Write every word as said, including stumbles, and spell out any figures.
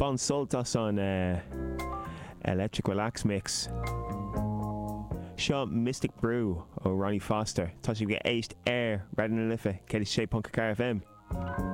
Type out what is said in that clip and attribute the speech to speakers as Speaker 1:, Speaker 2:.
Speaker 1: Bon soltas on uh, Electric Relax Mix. Seo Mystic Brew ó Ronnie Foster. Tá si go éist air, Redden and Liffe, Kelly Shea Punk Car F M.